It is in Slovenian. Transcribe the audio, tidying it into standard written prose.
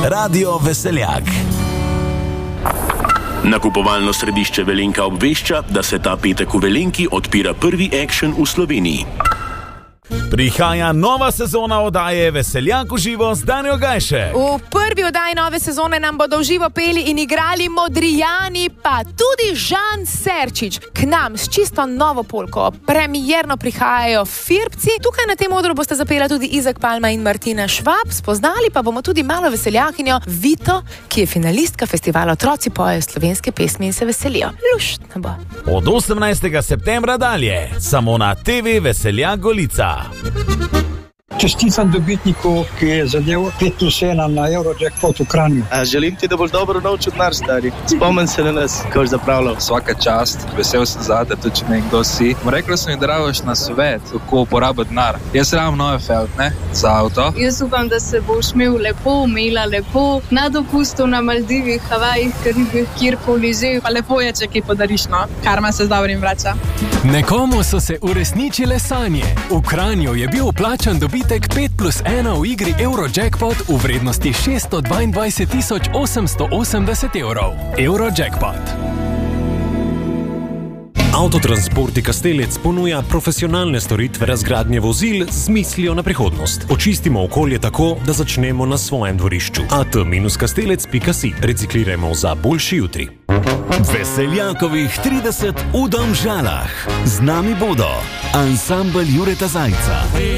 Radio Veseljak. Nakupovalno središče Velenka obvešča, da se ta petek v Velenki odpira prvi action v Sloveniji. Prihaja nova sezona oddaje Veseljak v živo z Danjo Gajše. V prvi oddaji nove sezone nam bodo v živo peli in igrali Modrijani, pa tudi Žan Serčič. K nam s čisto novo polko premierno prihajajo Firbci. Tukaj na tem odru boste zapela tudi Izak Palma in Martina Švab. Spoznali pa bomo tudi malo veseljakinjo Vito, ki je finalistka festivala Otroci pojejo slovenske pesmi in se veselijo. Luštno bo. Od 18. septembra dalje, samo na TV Veseljak Golica. Čestitam dobitniku, ki je zadev 5+1 na Eurojackpot v Kranju. Želim ti, da boš dobro naučil denar, stari. Spomni se na nas, ko boš zapravljal. Svaka čast, vesel sem zate, tudi če ne kdo si. Rekla sem mi, da rabiš na svet, kako uporabiti denar. Jaz rabim Neufeld, ne, za avto. Jaz upam, da se boš imel lepo, imela lepo, na dopustu na Maldivih, Havajih, Karibih, kjerkoli že. Pa lepo je, če kaj podariš, no. Karma se z dobrim vrača. Nekomu so se uresničile sanje. V Kranju je bil plačan dobitek 5+1 v igri Eurojackpot v vrednosti 622.880 evrov. Eurojackpot. Avtotransport Kastelec ponuja profesionalne storitve razgradnje vozil z mislijo na prihodnost. Očistimo okolje tako, da začnemo na svojem dvorišču. at-kastelec.si. Reciklirajmo za boljši jutri. Veseljakovih 30 v Domžalah. Z nami bodo ansambel Jureta Zajca,